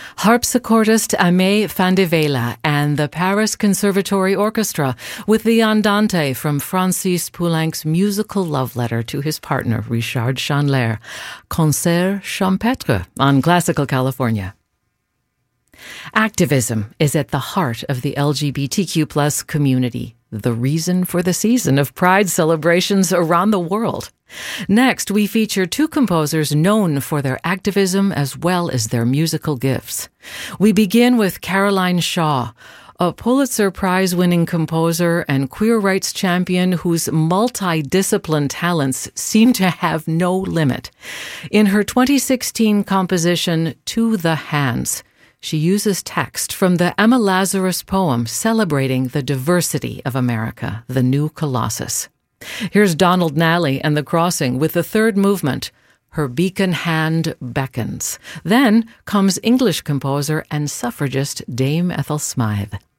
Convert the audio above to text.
Harpsichordist Aimé van de Velde and the Paris Conservatory Orchestra with the Andante from Francis Poulenc's musical love letter to his partner, Richard Chandler. Concert Champêtre on Classical California. Activism is at the heart of the LGBTQ+ community, the reason for the season of Pride celebrations around the world. Next, we feature two composers known for their activism as well as their musical gifts. We begin with Caroline Shaw, a Pulitzer Prize-winning composer and queer rights champion whose multi-discipline talents seem to have no limit. In her 2016 composition, To the Hands, she uses text from the Emma Lazarus poem celebrating the diversity of America, The New Colossus. Here's Donald Nally and The Crossing with the third movement, Her Beacon Hand Beckons. Then comes English composer and suffragist Dame Ethel Smythe.